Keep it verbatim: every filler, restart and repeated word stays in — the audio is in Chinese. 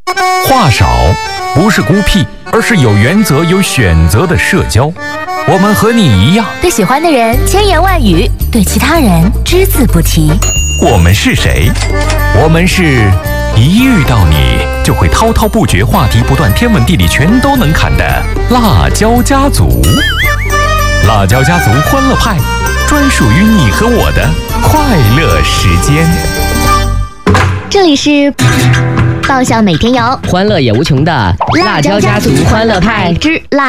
话少不是孤僻，而是有原则、有选择的社交。我们和你一样， 对喜欢的人千言万语，对其他人只字不提。 我们是谁？我们是一遇到你就会滔滔不绝、话题不断、天文地理全都能侃的辣椒家族。辣椒家族欢乐派，专属于你和我的快乐时间。 这里是爆笑每天有， 欢乐也无穷的辣椒家族欢乐派之辣。